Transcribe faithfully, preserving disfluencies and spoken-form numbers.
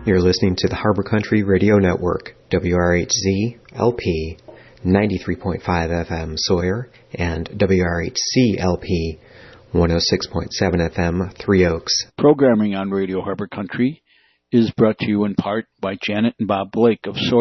You're listening to the Harbor Country Radio Network, W R H Z L P ninety-three point five F M Sawyer and W R H C L P one oh six point seven F M Three Oaks. Programming on Radio Harbor Country is brought to you in part by Janet and Bob Blake of Sawyer.